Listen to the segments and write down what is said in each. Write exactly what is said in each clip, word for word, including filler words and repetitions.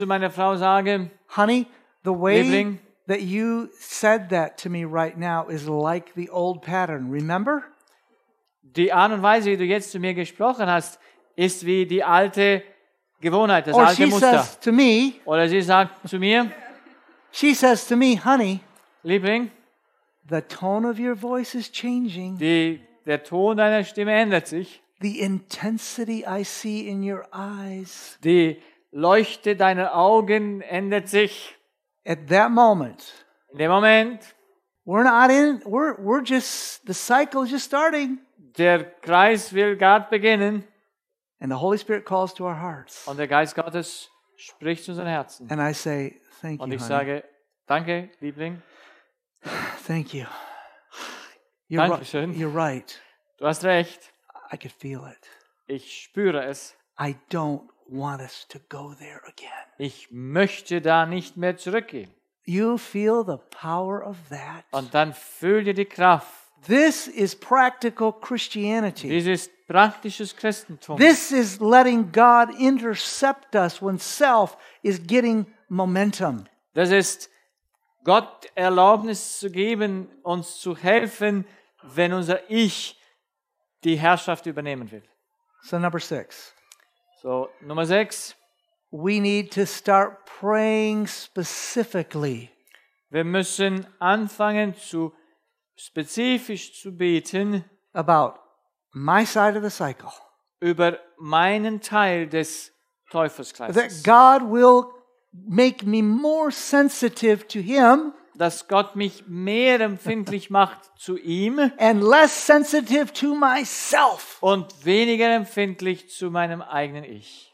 zu meiner Frau sage, honey, the way Liebling, that you said that to me right now is like the old pattern. Remember? die Art und Weise, wie du jetzt zu mir gesprochen hast, ist wie die alte Gewohnheit, das Or alte she Muster. says to me, Oder sie sagt zu mir, she says to me, honey, Liebling, the tone of your voice is changing. die, der Ton deiner Stimme ändert sich. The intensity I see in your eyes. Die Leuchte deiner Augen ändert sich. At that moment, In dem Moment, we're not in, we're, we're just, the cycle is just starting. der Kreis will gerade beginnen And the Holy Spirit calls to our hearts. und der Geist Gottes spricht zu unseren Herzen. And I say, thank Und you, ich honey. sage, danke, Liebling, Thank you. You're, ri- Dankeschön. you're right. du hast recht, I could feel it. ich spüre es. I don't want us to go there again. Ich möchte da nicht mehr zurückgehen. You feel the power of that? Und dann fühl dir die Kraft. This is practical Christianity. Dies ist praktisches Christentum. This is letting God intercept us when self is getting momentum. Das ist Gott Erlaubnis zu geben, uns zu helfen, wenn unser Ich die Herrschaft übernehmen will. So number six, So, Nummer sechs. we need to start praying specifically Wir müssen anfangen, zu spezifisch zu beten about my side of the cycle. über meinen Teil des That Teufelskreises. God will make me more sensitive to Him Dass Gott mich mehr empfindlich macht zu ihm and less sensitive to myself. und weniger empfindlich zu meinem eigenen Ich.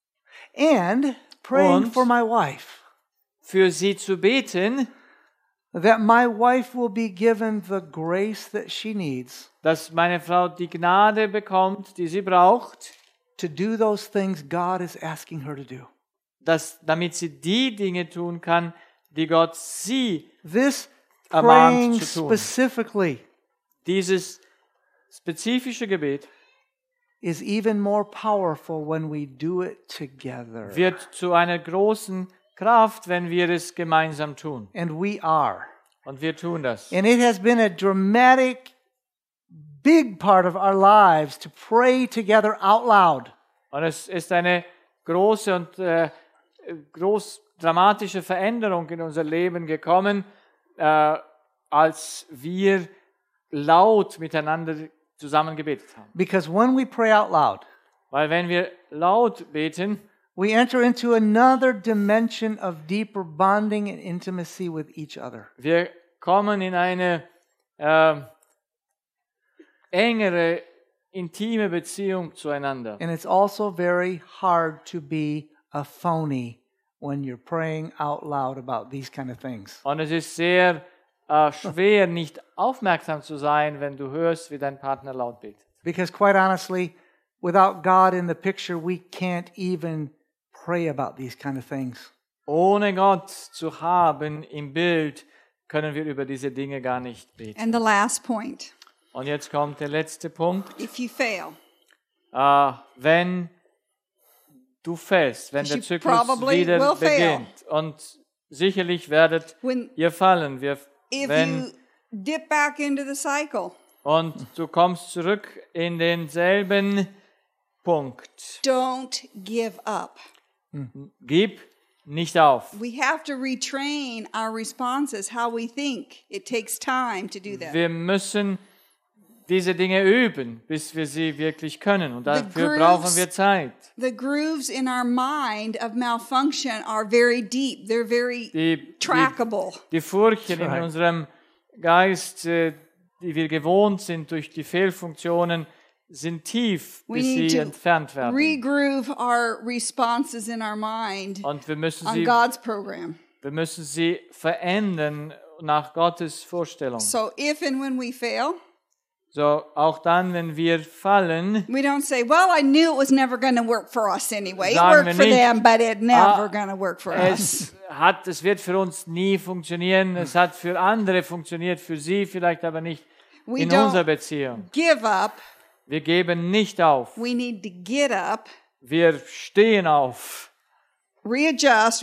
And praying Und- for my wife, Für sie zu beten, that my wife will be given the grace that she needs dass meine Frau die Gnade bekommt, die sie braucht, to do those things God is asking her to do. dass, damit sie die Dinge tun kann, die Gott sie, This Ermahnt praying zu tun. specifically dieses spezifische Gebet, is even more powerful when we do it together. wird zu einer großen Kraft, wenn wir es gemeinsam tun. And we are. Und wir tun das. And it has been a dramatic, big part of our lives to pray together out loud. Und es ist eine große und äh, groß dramatische Veränderung in unser Leben gekommen, äh, als wir laut miteinander zusammen gebetet haben. Because when we pray out loud, Weil wenn wir laut beten, we enter into another dimension of deeper bonding and intimacy with each other. wir kommen in eine äh, engere, intime Beziehung zueinander. And it's also very hard to be a phony when you're praying out loud about these kind of things. Und es ist sehr äh, schwer, nicht aufmerksam zu sein, wenn du hörst, wie dein Partner laut betet. Because quite honestly, without God in the picture, we can't even pray about these kind of things. Ohne Gott zu haben im Bild, können wir über diese Dinge gar nicht beten. And the last point, Und jetzt kommt der letzte Punkt. if you fail, Äh, wenn du fällst, wenn der You Zyklus probably wieder will fail. beginnt. Und sicherlich werdet when ihr fallen. Wir, if wenn, you dip back into the cycle, und du kommst zurück in denselben Punkt. don't give up. Gib nicht auf. We have to retrain our responses, how we think. It takes time to do that. Wir müssen diese Dinge üben, bis wir sie wirklich können. Und dafür grooves- brauchen wir Zeit. The grooves in our mind of malfunction are very deep. They're very Die, die, trackable. die Furchen in Right. unserem Geist, äh, die wir gewohnt sind durch die Fehlfunktionen, sind tief, We bis need sie to entfernt werden. regroove our responses in our mind Und wir müssen on sie, God's program. wir müssen sie verändern nach Gottes Vorstellung. So if and when we fail, So, auch dann, wenn wir fallen, we don't say, well, I knew it was never going to work for us anyway. It Sagen worked wir for nicht, them, but it never ah, going to work for us. es hat, es wird für uns nie funktionieren. Es hat für andere funktioniert, für sie vielleicht aber nicht We in don't unserer Beziehung. give up. Wir geben nicht auf. We need to get up Wir stehen auf readjust,